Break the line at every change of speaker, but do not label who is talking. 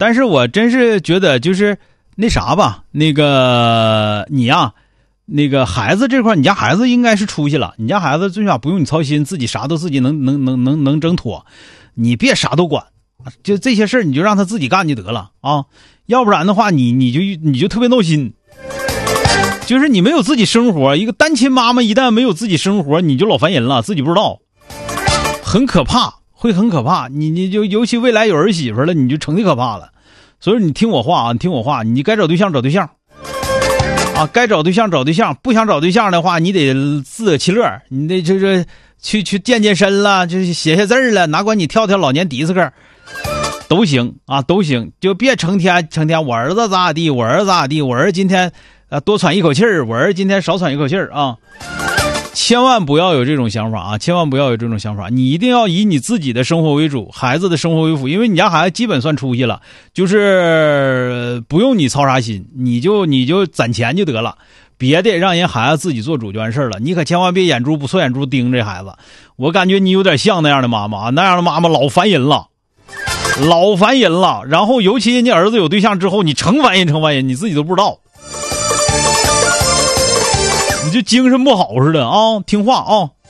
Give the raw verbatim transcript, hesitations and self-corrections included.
但是我真是觉得就是那啥吧，那个你呀、啊，那个孩子这块，你家孩子应该是出息了，你家孩子最起码不用你操心，自己啥都自己能能能能能整妥，你别啥都管，就这些事儿你就让他自己干就得了啊，要不然的话你你就你就特别闹心。就是你没有自己生活，一个单亲妈妈一旦没有自己生活，你就老烦人了，自己不知道，很可怕，会很可怕。你你就尤其未来有儿媳妇了，你就成的可怕了。所以你听我话啊，你听我话，你该找对象找对象，啊，该找对象找对象，不想找对象的话，你得自得其乐，你得就是去去健健身了，就是写写字了，哪管你跳跳老年迪斯科。都行啊，都行，就别成天成天我儿子咋地，我儿子咋地，我儿子今天呃多喘一口气儿，我儿子今天少喘一口气儿啊！千万不要有这种想法啊！千万不要有这种想法，你一定要以你自己的生活为主，孩子的生活为辅，因为你家孩子基本算出息了，就是不用你操啥心，你就你就攒钱就得了，别的让人孩子自己做主就完事儿了。你可千万别眼珠不错眼珠盯着这孩子，我感觉你有点像那样的妈妈，那样的妈妈老烦人了。老烦人了，然后尤其你儿子有对象之后，你成烦人成烦人，你自己都不知道，你就精神不好似的啊！听话啊！